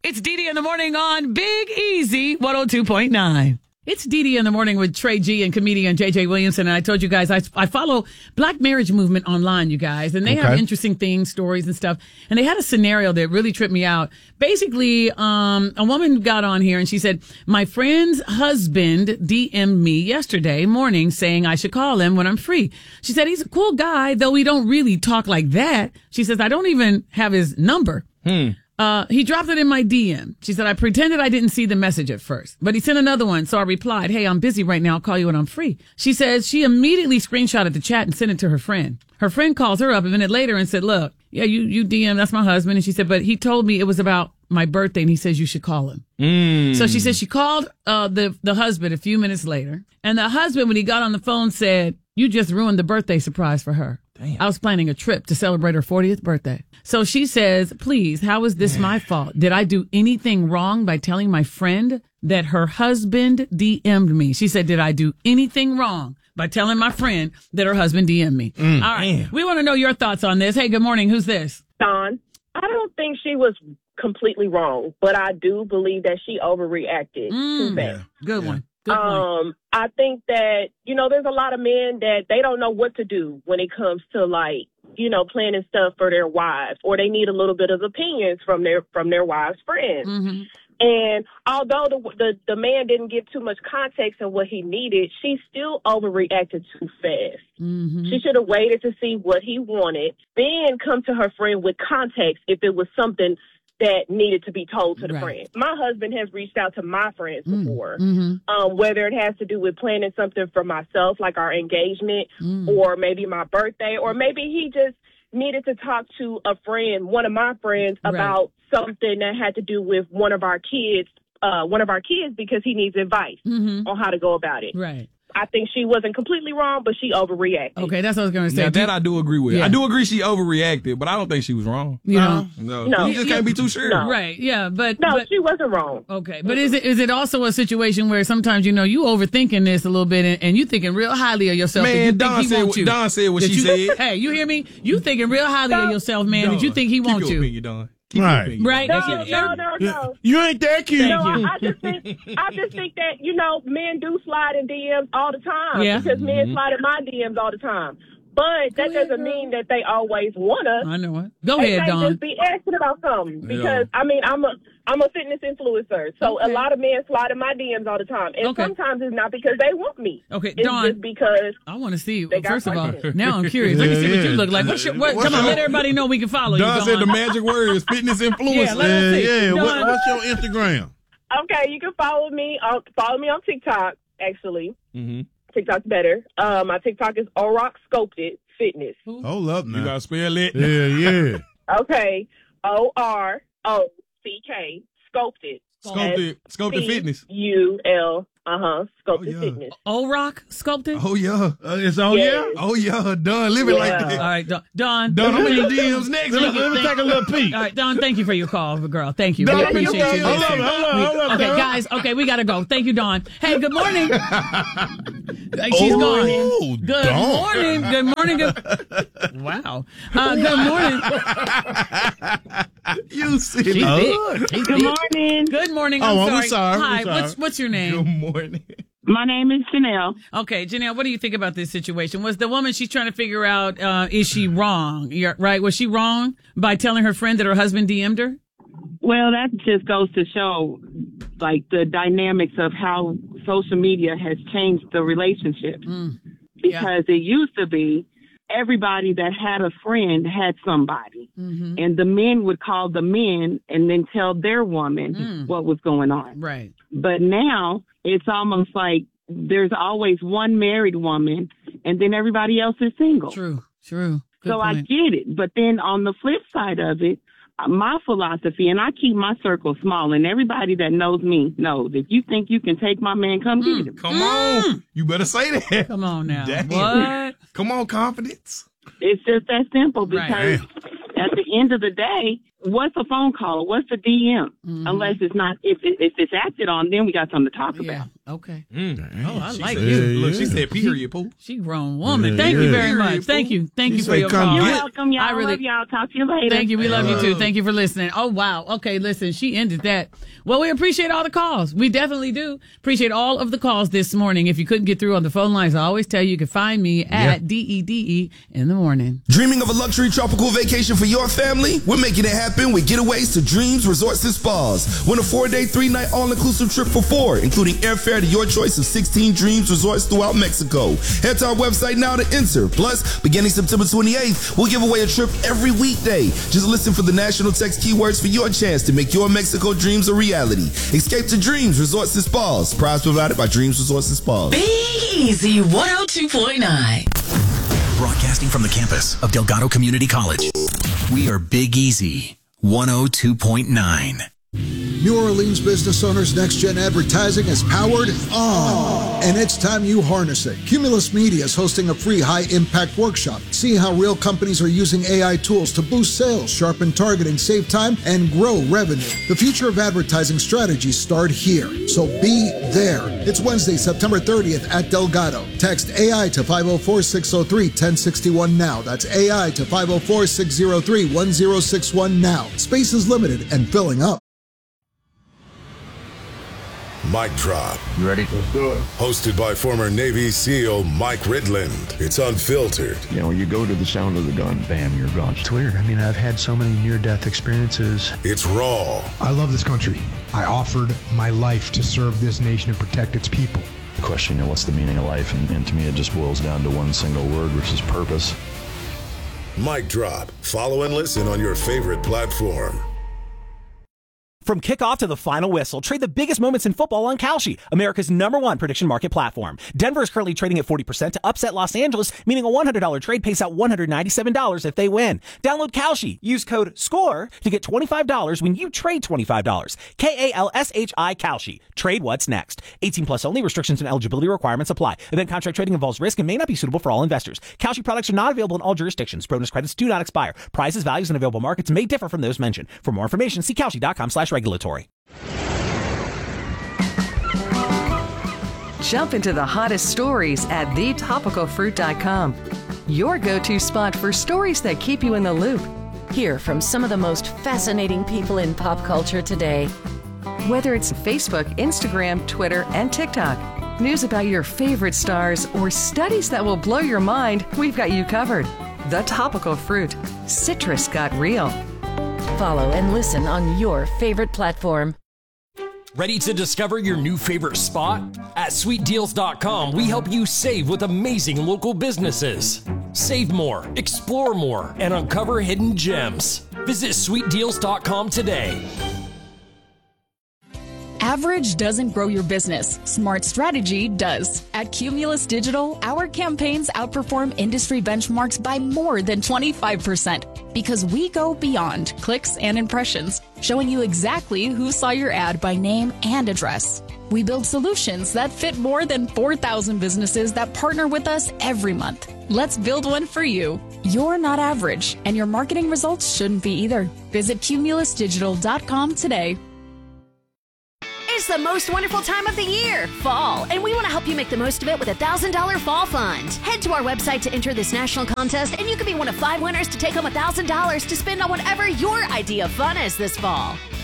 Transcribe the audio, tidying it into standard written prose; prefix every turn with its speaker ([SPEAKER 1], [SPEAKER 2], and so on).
[SPEAKER 1] It's Dee Dee in the morning on Big Easy 102.9. It's Dee Dee in the morning with Trey G and comedian JJ Williamson. And I told you guys, I follow Black Marriage Movement online, you guys, and they have interesting things, stories and stuff. And they had a scenario that really tripped me out. Basically, a woman got on here and she said, my friend's husband DM'd me yesterday morning saying I should call him when I'm free. She said, he's a cool guy, though we don't really talk like that. She says, I don't even have his number. He dropped it in my DM. She said, I pretended I didn't see the message at first, but he sent another one. So I replied, hey, I'm busy right now. I'll call you when I'm free. She says she immediately screenshotted the chat and sent it to her friend. Her friend calls her up a minute later and said, look, yeah, you DM, that's my husband. And she said, but he told me it was about my birthday and he says you should call him. So she said she called the husband a few minutes later. And the husband, when he got on the phone, said, you just ruined the birthday surprise for her. Damn. I was planning a trip to celebrate her 40th birthday. So she says, please, how is this my fault? Did I do anything wrong by telling my friend that her husband DM'd me? She said, did I do anything wrong by telling my friend that her husband DM'd me? All right. We want to know your thoughts on this. Hey, good morning. Who's this?
[SPEAKER 2] Dawn. I don't think she was completely wrong, but I do believe that she overreacted too fast.
[SPEAKER 1] Good one.
[SPEAKER 2] I think that, there's a lot of men that they don't know what to do when it comes to planning stuff for their wives, or they need a little bit of opinions from their wives' friends. Mm-hmm. And although the man didn't give too much context on what he needed, she still overreacted too fast. Mm-hmm. She should have waited to see what he wanted, then come to her friend with context if it was something that needed to be told to the friend. My husband has reached out to my friends before, whether it has to do with planning something for myself, like our engagement, or maybe my birthday, or maybe he just needed to talk to a friend, one of my friends, about something that had to do with one of our kids, because he needs advice on how to go about it.
[SPEAKER 1] Right.
[SPEAKER 2] I think she wasn't completely wrong, but she overreacted.
[SPEAKER 1] Okay, that's what I was going to say.
[SPEAKER 3] Now, that I do agree with.
[SPEAKER 1] Yeah.
[SPEAKER 3] I do agree she overreacted, but I don't think she was wrong.
[SPEAKER 1] No.
[SPEAKER 3] You just can't be too sure.
[SPEAKER 2] No.
[SPEAKER 1] Right, yeah, but
[SPEAKER 2] she wasn't wrong.
[SPEAKER 1] Okay, but is it also a situation where sometimes, you overthinking this a little bit and you thinking real highly of yourself?
[SPEAKER 3] Man,
[SPEAKER 1] Don
[SPEAKER 3] said what she said.
[SPEAKER 1] Hey, you hear me? You thinking real highly of yourself, man, that you think he wants you.
[SPEAKER 3] Opinion, Don.
[SPEAKER 1] Right.
[SPEAKER 2] No.
[SPEAKER 4] You ain't that cute.
[SPEAKER 2] I just think that, men do slide in DMs all the time.
[SPEAKER 1] Yeah.
[SPEAKER 2] Because men slide in my DMs all the time. But that doesn't mean that they always want us.
[SPEAKER 1] I know it. Go ahead, Dawn.
[SPEAKER 2] They just be asking about something. Because, I'm a fitness influencer. So a lot of men slide in my DMs all the time. And sometimes it's not because they want me.
[SPEAKER 1] Okay,
[SPEAKER 2] it's
[SPEAKER 1] Dawn.
[SPEAKER 2] just because
[SPEAKER 1] I want to see. First of all,
[SPEAKER 2] questions.
[SPEAKER 1] now I'm curious. Let me see what you look like. Come on, let everybody know we can follow you.
[SPEAKER 3] Don said the magic word is fitness influencer.
[SPEAKER 1] Yeah, let us see.
[SPEAKER 4] What's your Instagram?
[SPEAKER 2] Okay, you can follow me on TikTok, actually. Mm-hmm. TikTok's better. My TikTok is Orock Sculpted Fitness.
[SPEAKER 4] Hold up now.
[SPEAKER 3] You gotta spell it.
[SPEAKER 4] Yeah.
[SPEAKER 2] Okay. OROCK Sculpted.
[SPEAKER 3] Sculpted Fitness.
[SPEAKER 2] UL. Sculpted Fitness.
[SPEAKER 1] Orock Sculpted?
[SPEAKER 3] Oh, yeah.
[SPEAKER 4] It's yeah?
[SPEAKER 3] Oh, yeah. Don, live it like that.
[SPEAKER 1] All right, Don.
[SPEAKER 3] Don, I'm in the DMs next.
[SPEAKER 4] Let me take a little peek.
[SPEAKER 1] All right, Don, thank you for your call, girl. Thank you.
[SPEAKER 4] Don,
[SPEAKER 1] We appreciate you.
[SPEAKER 4] Hold up,
[SPEAKER 1] Okay,
[SPEAKER 4] Don.
[SPEAKER 1] guys. Okay, we got to go. Thank you, Don. Hey, good morning. She's gone. Good
[SPEAKER 4] Dawn.
[SPEAKER 1] morning. Good morning. Wow. Good morning.
[SPEAKER 3] You see
[SPEAKER 2] Good morning.
[SPEAKER 1] Good morning.
[SPEAKER 4] I'm sorry.
[SPEAKER 1] Hi,
[SPEAKER 4] I'm sorry.
[SPEAKER 1] what's your name?
[SPEAKER 3] Good morning.
[SPEAKER 2] My name is Janelle.
[SPEAKER 1] Okay, Janelle, what do you think about this situation? Was the woman, she's trying to figure out, is she wrong? Right? Was she wrong by telling her friend that her husband DM'd her?
[SPEAKER 5] Well, that just goes to show, the dynamics of how social media has changed the relationship. Because it used to be everybody that had a friend had somebody. Mm-hmm. And the men would call the men and then tell their woman what was going on.
[SPEAKER 1] Right.
[SPEAKER 5] But now it's almost like there's always one married woman and then everybody else is single.
[SPEAKER 1] True. Good
[SPEAKER 5] so
[SPEAKER 1] point.
[SPEAKER 5] I get it. But then on the flip side of it, my philosophy, and I keep my circle small, and everybody that knows me knows, if you think you can take my man, come get him.
[SPEAKER 3] Come on. You better say that.
[SPEAKER 1] Come on now.
[SPEAKER 3] Damn.
[SPEAKER 1] What?
[SPEAKER 3] Come on, confidence.
[SPEAKER 5] It's just that simple because at the end of the day, what's a phone call? What's a DM? Unless it's not, if it's acted on, then we got something to talk about.
[SPEAKER 1] Okay.
[SPEAKER 3] Oh,
[SPEAKER 1] I like
[SPEAKER 3] said,
[SPEAKER 1] you.
[SPEAKER 3] Look, she said period, Pooh.
[SPEAKER 1] She grown woman. Thank you very much. Thank you for your
[SPEAKER 3] come
[SPEAKER 1] call.
[SPEAKER 5] You're welcome, y'all. I love y'all. Talk to you later.
[SPEAKER 1] Thank you. We love you too. Thank you for listening. Oh, wow. Okay, listen, she ended that. Well, we appreciate all the calls. We definitely do. Appreciate all of the calls this morning. If you couldn't get through on the phone lines, I always tell you can find me at DEDE in the morning.
[SPEAKER 6] Dreaming of a luxury tropical vacation for your family? We're making it happen with Getaways to Dreams Resorts and Spas. Win a 4-day, 3-night all-inclusive trip for 4, including airfare to your choice of 16 Dreams Resorts throughout Mexico. Head to our website now to enter. Plus, beginning September 28th, we'll give away a trip every weekday. Just listen for the national text keywords for your chance to make your Mexico dreams a reality. Escape to Dreams Resorts and Spas. Prize provided by Dreams Resorts and Spas.
[SPEAKER 7] Big Easy 102.9.
[SPEAKER 8] Broadcasting from the campus of Delgado Community College. We are Big Easy 102.9.
[SPEAKER 9] New Orleans business owners' next-gen advertising is powered on, and it's time you harness it. Cumulus Media is hosting a free high-impact workshop. See how real companies are using AI tools to boost sales, sharpen targeting, save time, and grow revenue. The future of advertising strategies start here, so be there. It's Wednesday, September 30th at Delgado. Text AI to 504-603-1061 now. That's AI to 504-603-1061 now. Space is limited and filling up.
[SPEAKER 10] Mic Drop.
[SPEAKER 11] You ready? Let's do it.
[SPEAKER 10] Hosted by former Navy SEAL Mike Ridland. It's unfiltered.
[SPEAKER 11] You know, you go to the sound of the gun, bam, you're gone.
[SPEAKER 12] It's weird. I mean, I've had so many near-death experiences.
[SPEAKER 10] It's raw.
[SPEAKER 12] I love this country. I offered my life to serve this nation and protect its people.
[SPEAKER 11] The question, you know, what's the meaning of life? And to me, it just boils down to one single word, which is purpose.
[SPEAKER 10] Mic Drop. Follow and listen on your favorite platform.
[SPEAKER 13] From kickoff to the final whistle, trade the biggest moments in football on Kalshi, America's #1 prediction market platform. Denver is currently trading at 40% to upset Los Angeles, meaning a $100 trade pays out $197 if they win. Download Kalshi. Use code SCORE to get $25 when you trade $25. KALSHI Kalshi. Trade what's next. 18 plus only. Restrictions and eligibility requirements apply. Event contract trading involves risk and may not be suitable for all investors. Kalshi products are not available in all jurisdictions. Bonus credits do not expire. Prices, values, and available markets may differ from those mentioned. For more information, see Kalshi.com/regulatory.
[SPEAKER 7] Jump into the hottest stories at thetopicalfruit.com. Your go-to spot for stories that keep you in the loop.
[SPEAKER 14] Hear from some of the most fascinating people in pop culture today.
[SPEAKER 7] Whether it's Facebook, Instagram, Twitter, and TikTok, news about your favorite stars, or studies that will blow your mind, we've got you covered. The Topical Fruit. Citrus got real.
[SPEAKER 14] Follow and listen on your favorite platform.
[SPEAKER 15] Ready to discover your new favorite spot? At sweetdeals.com, we help you save with amazing local businesses. Save more, explore more, and uncover hidden gems. Visit sweetdeals.com today.
[SPEAKER 16] Average doesn't grow your business. Smart strategy does. At Cumulus Digital, our campaigns outperform industry benchmarks by more than 25% because we go beyond clicks and impressions, showing you exactly who saw your ad by name and address. We build solutions that fit more than 4,000 businesses that partner with us every month. Let's build one for you. You're not average, and your marketing results shouldn't be either. Visit cumulusdigital.com today.
[SPEAKER 17] It's the most wonderful time of the year, fall, and we want to help you make the most of it with a $1,000 fall fund. Head to our website to enter this national contest, and you could be one of 5 winners to take home $1,000 to spend on whatever your idea of fun is this fall.